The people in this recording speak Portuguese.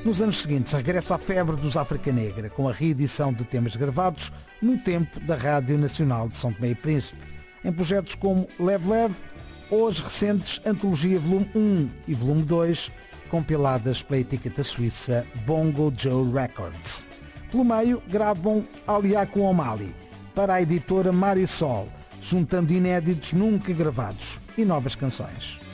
Nos anos seguintes, regressa à febre dos África Negra, com a reedição de temas gravados no tempo da Rádio Nacional de São Tomé e Príncipe, em projetos como Leve Leve ou as recentes Antologia Volume 1 e Volume 2, compiladas pela etiqueta suíça Bongo Joe Records. Pelo meio, gravam Aliá com O'Malley para a editora Marisol, juntando inéditos nunca gravados e novas canções.